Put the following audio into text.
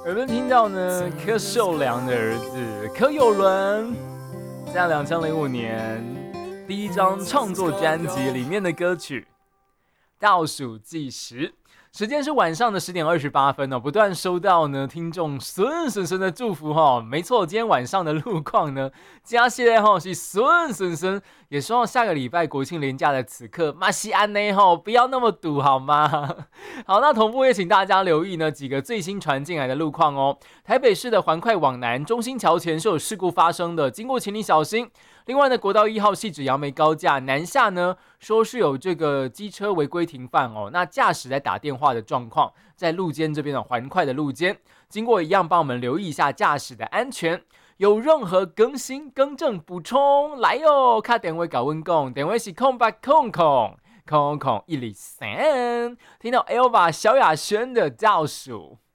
耳边听到呢，柯受良的儿子柯有伦，在2005年第一张创作专辑里面的歌曲《倒数计时》。时间是晚上的10点28分哦，不断收到呢听众孙孙孙的祝福哈。没错，今天晚上的路况呢，加起来哈是孙孙孙，也希望下个礼拜国庆连假的此刻，马西安内哈不要那么堵好吗？好，那同步也请大家留意呢几个最新传进来的路况哦。台北市的环快往南，中心桥前是有事故发生的，经过请你小心。另外呢，国道1号汐止杨梅高架南下呢，说是有这个机车违规停放哦，那驾驶在打电话的状况，在路肩这边的环快的路肩，经过一样帮我们留意一下驾驶的安全。有任何更新、更正、补充，来哟！卡电话搞温讲，电话是0800 103。听到 Elva 萧亚轩的倒数。